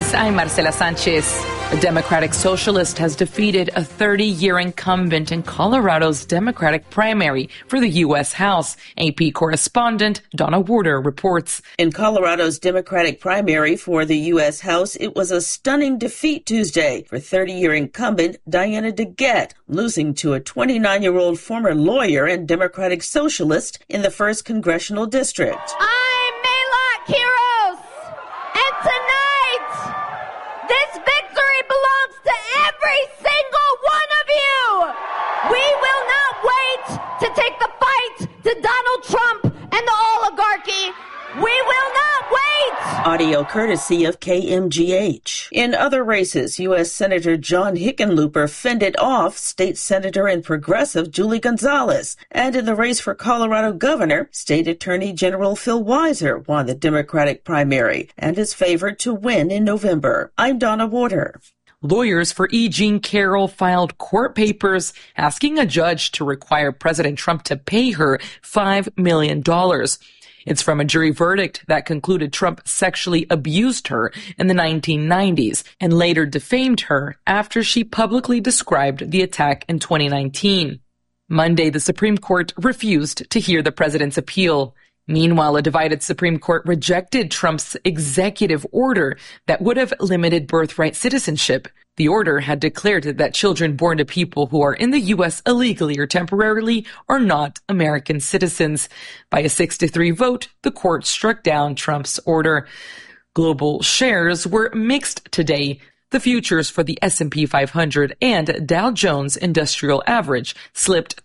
News, I'm Marcela Sanchez. A Democratic socialist has defeated a 30-year incumbent in Colorado's Democratic primary for the U.S. House. AP correspondent Donna Warder reports. In Colorado's Democratic primary for the U.S. House, it was a stunning defeat Tuesday for 30-year incumbent Diana DeGette, losing to a 29-year-old former lawyer and Democratic socialist in the 1st Congressional District. I'm Maylak Quiros, and tonight, this victory belongs to every single one of you. We will not wait to take the fight to Donald Trump and the oligarchy. We will not wait. Audio courtesy of KMGH. In other races, U.S. Senator John Hickenlooper fended off State Senator and Progressive Julie Gonzalez. And in the race for Colorado governor, State Attorney General Phil Weiser won the Democratic primary and is favored to win in November. I'm Donna Warder. Lawyers for E. Jean Carroll filed court papers asking a judge to require President Trump to pay her $5 million. It's from a jury verdict that concluded Trump sexually abused her in the 1990s and later defamed her after she publicly described the attack in 2019. Monday, the Supreme Court refused to hear the president's appeal. Meanwhile, a divided Supreme Court rejected Trump's executive order that would have limited birthright citizenship. The order had declared that children born to people who are in the U.S. illegally or temporarily are not American citizens. By a 6-3 vote, the court struck down Trump's order. Global shares were mixed today. The futures for the S&P 500 and Dow Jones Industrial Average slipped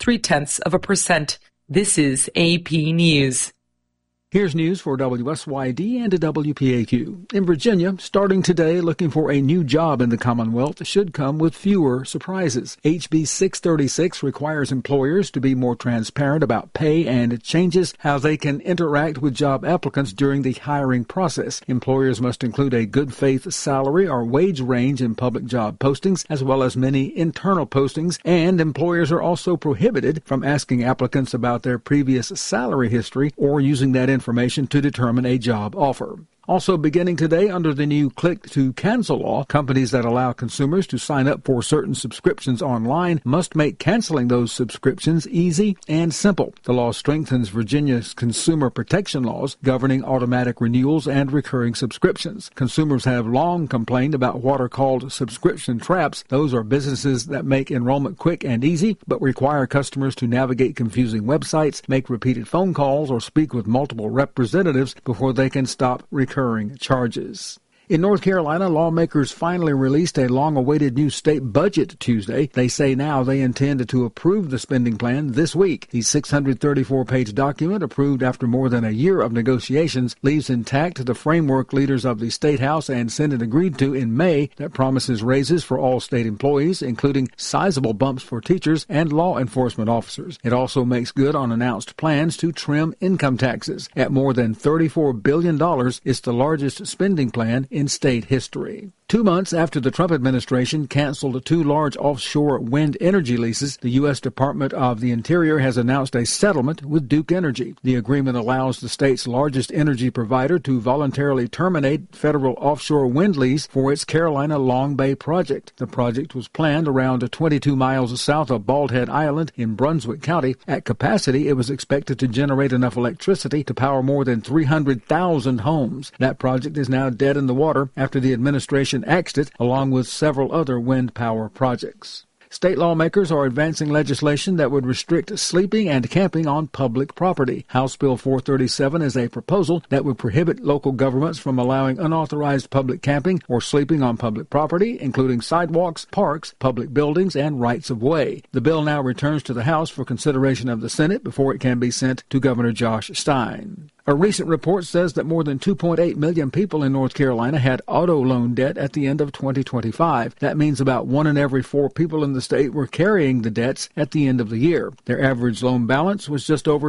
0.3%. This is AP News. Here's news for WSYD and WPAQ. In Virginia, starting today, looking for a new job in the Commonwealth should come with fewer surprises. HB 636 requires employers to be more transparent about pay and changes how they can interact with job applicants during the hiring process. Employers must include a good faith salary or wage range in public job postings, as well as many internal postings, and employers are also prohibited from asking applicants about their previous salary history or using that information to determine a job offer. Also beginning today under the new click-to-cancel law, companies that allow consumers to sign up for certain subscriptions online must make canceling those subscriptions easy and simple. The law strengthens Virginia's consumer protection laws governing automatic renewals and recurring subscriptions. Consumers have long complained about what are called subscription traps. Those are businesses that make enrollment quick and easy, but require customers to navigate confusing websites, make repeated phone calls, or speak with multiple representatives before they can stop recurring charges. In North Carolina, lawmakers finally released a long-awaited new state budget Tuesday. They say now they intend to approve the spending plan this week. The 634-page document, approved after more than a year of negotiations, leaves intact the framework leaders of the State House and Senate agreed to in May that promises raises for all state employees, including sizable bumps for teachers and law enforcement officers. It also makes good on announced plans to trim income taxes. At more than $34 billion, it's the largest spending plan in state history. 2 months after the Trump administration canceled 2 large offshore wind energy leases, the U.S. Department of the Interior has announced a settlement with Duke Energy. The agreement allows the state's largest energy provider to voluntarily terminate federal offshore wind lease for its Carolina Long Bay project. The project was planned around 22 miles south of Bald Head Island in Brunswick County. At capacity, it was expected to generate enough electricity to power more than 300,000 homes. That project is now dead in the water after the administration axed it, along with several other wind power projects. State lawmakers are advancing legislation that would restrict sleeping and camping on public property. House Bill 437 is a proposal that would prohibit local governments from allowing unauthorized public camping or sleeping on public property, including sidewalks, parks, public buildings, and rights of way. The bill now returns to the House for consideration of the Senate before it can be sent to Governor Josh Stein. A recent report says that more than 2.8 million people in North Carolina had auto loan debt at the end of 2025. That means about 1 in every 4 people in the state were carrying the debts at the end of the year. Their average loan balance was just over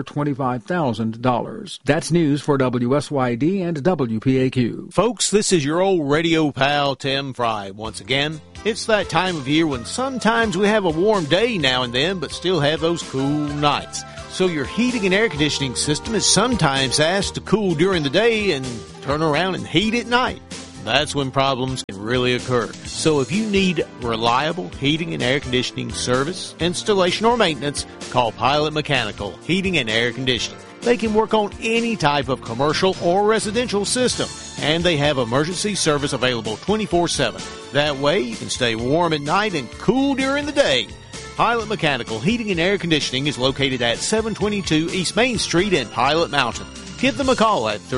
$25,000. That's news for WSYD and WPAQ. Folks, this is your old radio pal, Tim Fry. Once again, it's that time of year when sometimes we have a warm day now and then, but still have those cool nights. So your heating and air conditioning system is sometimes asked to cool during the day and turn around and heat at night. that's when problems can really occur. So if you need reliable heating and air conditioning service, installation, or maintenance, call Pilot Mechanical Heating and Air Conditioning. They can work on any type of commercial or residential system, and they have emergency service available 24/7. That way you can stay warm at night and cool during the day. Pilot Mechanical Heating and Air Conditioning is located at 722 East Main Street in Pilot Mountain. Give them a call at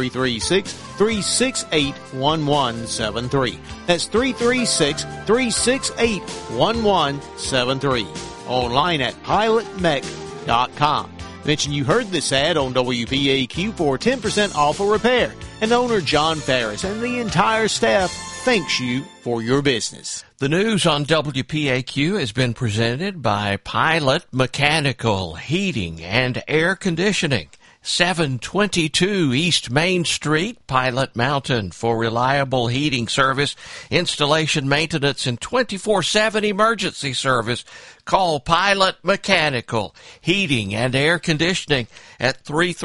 336-368-1173. That's 336-368-1173. Online at pilotmech.com. Mention you heard this ad on WPAQ for 10% off a repair. And owner John Ferris and the entire staff thanks you for your business. The news on WPAQ has been presented by Pilot Mechanical Heating and Air Conditioning. 722 East Main Street, Pilot Mountain, for reliable heating service, installation, maintenance, and 24/7 emergency service. Call Pilot Mechanical Heating and Air Conditioning at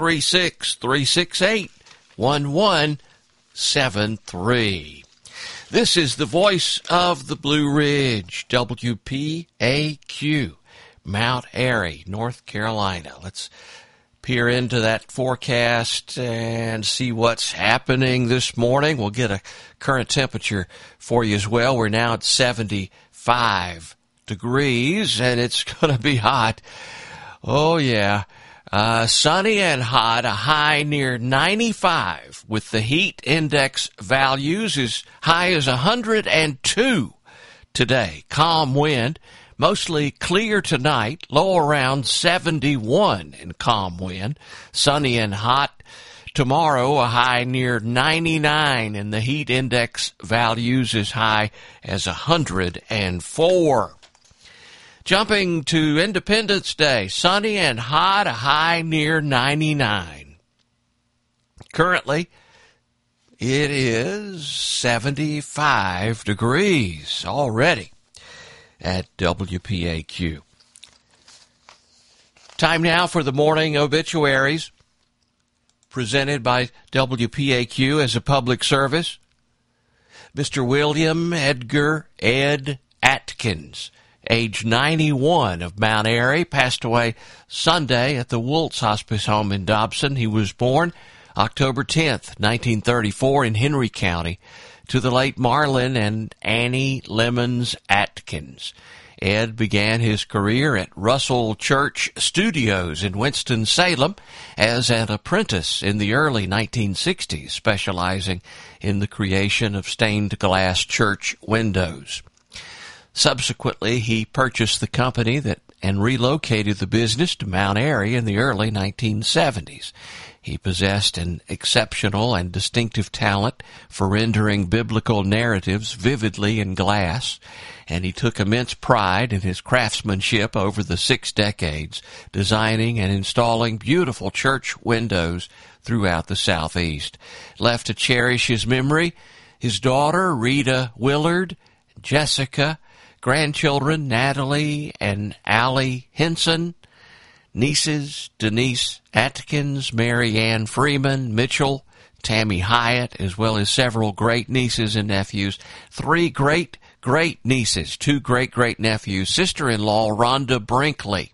336-368-1173. This is the voice of the Blue Ridge, WPAQ, Mount Airy, North Carolina. Let's peer into that forecast and see what's happening this morning. We'll get a current temperature for you as well. We're now at 75 degrees, and it's going to be hot. Oh, yeah. Sunny and hot, a high near 95, with the heat index values as high as 102 today. Calm wind. Mostly clear tonight, low around 71 in calm wind. Sunny and hot tomorrow, a high near 99, and the heat index values as high as 104. Jumping to Independence Day, sunny and hot, a high near 99. Currently, it is 75 degrees already at WPAQ. Time now for the morning obituaries, presented by WPAQ as a public service. Mr. William Edgar Ed Atkins, age 91, of Mount Airy, passed away Sunday at the Woltz Hospice Home in Dobson. He was born October 10th, 1934 in Henry County, to the late Marlin and Annie Lemons Atkins. Ed began his career at Russell Church Studios in Winston-Salem as an apprentice in the early 1960s, specializing in the creation of stained glass church windows. Subsequently, he purchased the company and relocated the business to Mount Airy in the early 1970s. He possessed an exceptional and distinctive talent for rendering biblical narratives vividly in glass, and he took immense pride in his craftsmanship over the 6 decades, designing and installing beautiful church windows throughout the Southeast. Left to cherish his memory, his daughter, Rita Willard, Jessica, grandchildren, Natalie and Allie Henson, nieces, Denise Atkins, Mary Ann Freeman, Mitchell, Tammy Hyatt, as well as several great-nieces and nephews, 3 great-great-nieces, 2 great-great-nephews, sister-in-law Rhonda Brinkley.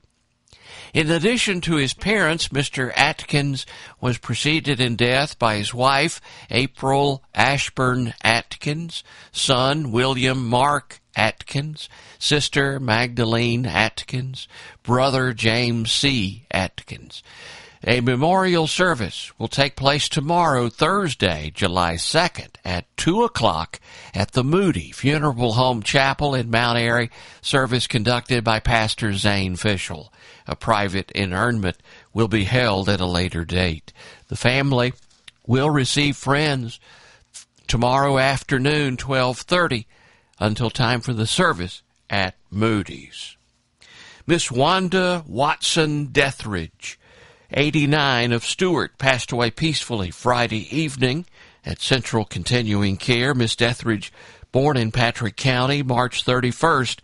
In addition to his parents, Mr. Atkins was preceded in death by his wife, April Ashburn Atkins, son William Mark Atkins, sister Magdalene Atkins, brother James C. Atkins. A memorial service will take place tomorrow, Thursday, July 2nd, at 2 o'clock at the Moody Funeral Home Chapel in Mount Airy, service conducted by Pastor Zane Fishel. A private interment will be held at a later date. The family will receive friends tomorrow afternoon, 12:30, until time for the service at Moody's. Miss Wanda Watson Dethridge, 89, of Stewart, passed away peacefully Friday evening at Central Continuing Care. Miss Dethridge, born in Patrick County, March 31st,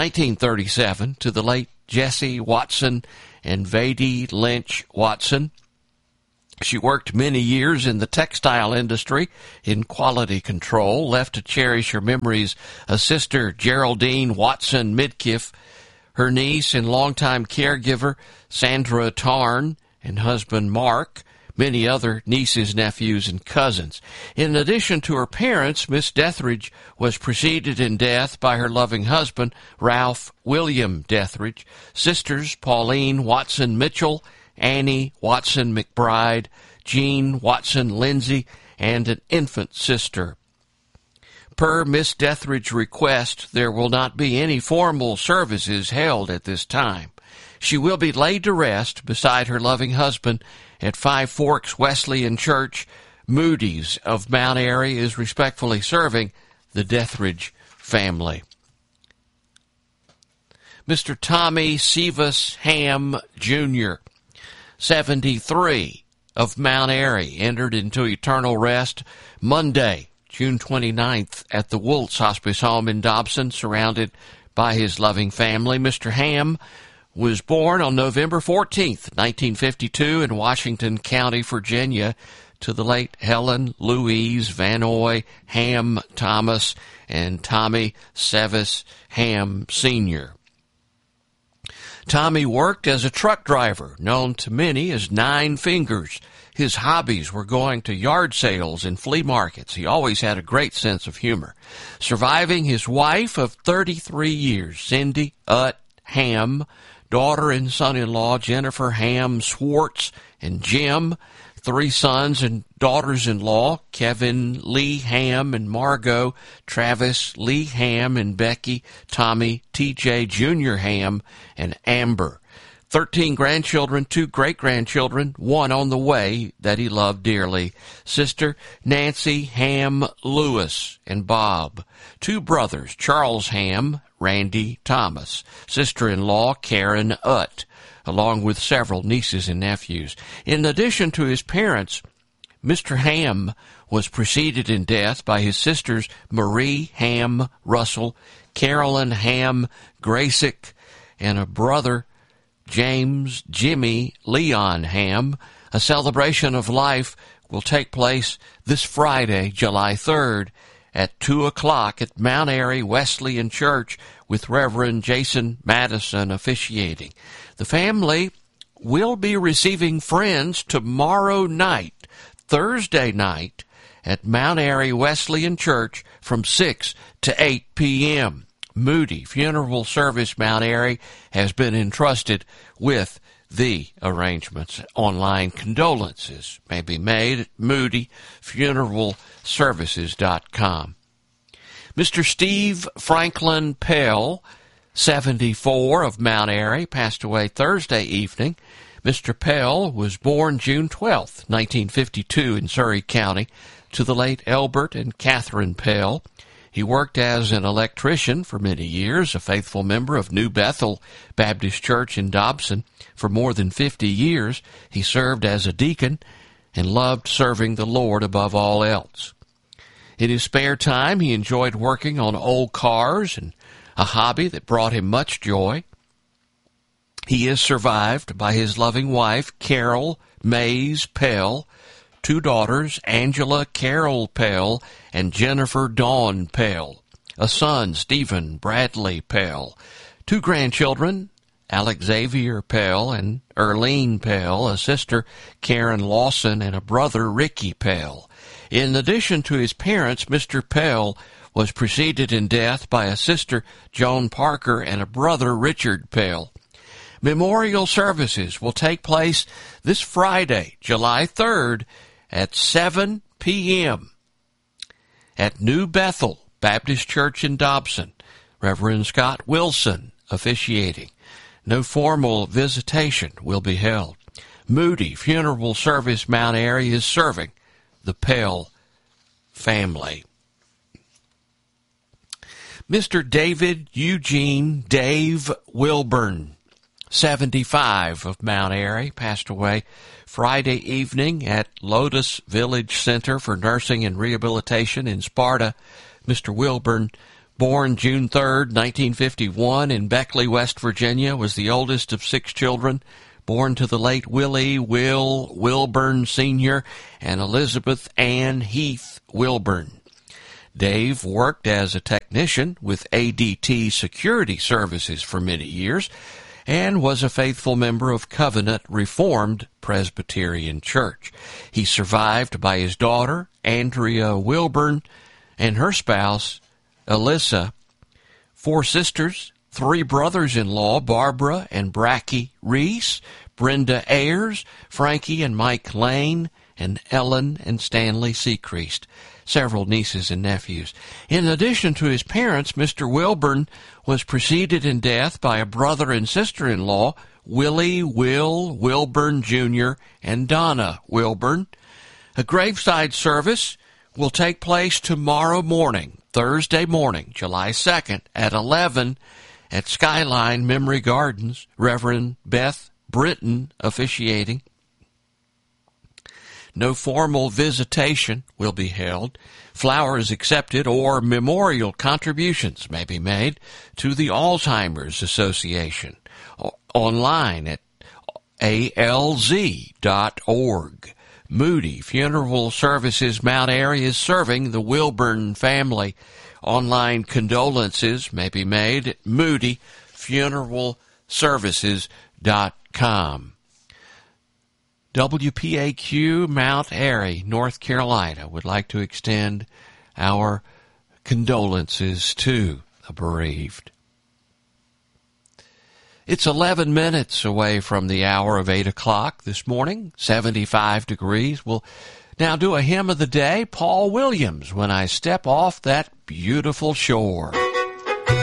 1937, to the late Jesse Watson and Vady Lynch Watson. She worked many years in the textile industry in quality control, left to cherish her memories of Sister Geraldine Watson Midkiff, her niece and longtime caregiver Sandra Tarn, and husband Mark, many other nieces, nephews, and cousins. In addition to her parents, Miss Dethridge was preceded in death by her loving husband, Ralph William Dethridge, sisters Pauline Watson Mitchell, Annie Watson McBride, Jean Watson Lindsay, and an infant sister. Per Miss Dethridge's request, there will not be any formal services held at this time. She will be laid to rest beside her loving husband at Five Forks Wesleyan Church. Moody's of Mount Airy is respectfully serving the Dethridge family. Mr. Tommy Sivas Ham, Jr., 73, of Mount Airy, entered into eternal rest Monday, June 29th, at the Woltz Hospice Home in Dobson, surrounded by his loving family. Mr. Ham was born on November 14th, 1952, in Washington County, Virginia, to the late Helen Louise Vanoy Ham Thomas and Tommy Sevis Ham Sr. Tommy worked as a truck driver, known to many as Nine Fingers. His hobbies were going to yard sales and flea markets. He always had a great sense of humor. Surviving his wife of 33 years, Cindy Ham, daughter and son-in-law Jennifer Ham Swartz and Jim, 3 sons and daughters-in-law, Kevin Lee Ham and Margot, Travis Lee Ham and Becky, Tommy T.J. Jr. Ham, and Amber. 13 grandchildren, 2 great-grandchildren, 1 on the way that he loved dearly. Sister Nancy Ham Lewis and Bob. 2 brothers, Charles Ham, Randy Thomas. Sister-in-law Karen Utt, along with several nieces and nephews. In addition to his parents, Mr. Ham was preceded in death by his sisters Marie Ham Russell, Carolyn Ham Graysick, and a brother, James Jimmy Leon Ham. A celebration of life will take place this Friday, July 3rd, at 2 o'clock at Mount Airy Wesleyan Church, with Reverend Jason Madison officiating. The family will be receiving friends tomorrow night, Thursday night, at Mount Airy Wesleyan Church from 6 to 8 p.m. Moody Funeral Service Mount Airy has been entrusted with the arrangements. Online condolences may be made at moodyfuneralservices.com. Mr. Steve Franklin Pell, 74, of Mount Airy, passed away Thursday evening. Mr. Pell was born June 12, 1952, in Surrey County, to the late Elbert and Catherine Pell. He worked as an electrician for many years, a faithful member of New Bethel Baptist Church in Dobson. For more than 50 years, he served as a deacon and loved serving the Lord above all else. In his spare time, he enjoyed working on old cars, and a hobby that brought him much joy. He is survived by his loving wife, Carol Mays Pell, 2 daughters, Angela Carol Pell and Jennifer Dawn Pell, a son, Stephen Bradley Pell, 2 grandchildren, Alex Xavier Pell and Erlene Pell, a sister, Karen Lawson, and a brother, Ricky Pell. In addition to his parents, Mr. Pell was preceded in death by a sister, Joan Parker, and a brother, Richard Pell. Memorial services will take place this Friday, July 3rd, at 7 p.m. at New Bethel Baptist Church in Dobson. Reverend Scott Wilson officiating. No formal visitation will be held. Moody Funeral Service Mount Airy is serving the Pell family. Mr. David Eugene Dave Wilburn, 75, of Mount Airy, passed away Friday evening at Lotus Village Center for Nursing and Rehabilitation in Sparta. Mr. Wilburn, born June 3, 1951, in Beckley, West Virginia, was the oldest of 6 children, born to the late Will Wilburn Sr. and Elizabeth Ann Heath Wilburn. Dave worked as a technician with ADT Security Services for many years and was a faithful member of Covenant Reformed Presbyterian Church. He's survived by his daughter, Andrea Wilburn, and her spouse, Alyssa, 4 sisters, 3 brothers-in-law, Barbara and Bracky Reese, Brenda Ayers, Frankie and Mike Lane, and Ellen and Stanley Secreast, several nieces and nephews. In addition to his parents, Mr. Wilburn was preceded in death by a brother and sister-in-law, Willie Will Wilburn Jr. and Donna Wilburn. A graveside service will take place tomorrow morning, Thursday morning, July 2nd at 11 at Skyline Memory Gardens, Reverend Beth Britton officiating. No formal visitation will be held. Flowers accepted or memorial contributions may be made to the Alzheimer's Association online at alz.org. Moody Funeral Services Mount Airy is serving the Wilburn family. Online condolences may be made at moodyfuneralservices.com. WPAQ Mount Airy, North Carolina, would like to extend our condolences to the bereaved. It's 11 minutes away from the hour of 8 o'clock this morning, 75 degrees. We'll now do a hymn of the day, Paul Williams, When I Step Off That Beautiful Shore.